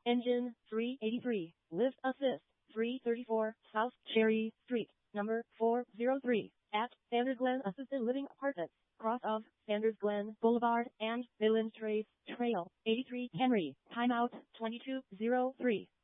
Engine 383. Lift assist 334 South Cherry Street, number 403, at Sanders Glen Assisted Living Apartments, cross of Sanders Glen Boulevard and Midland Trace Trail, 83 Henry. Timeout 2203.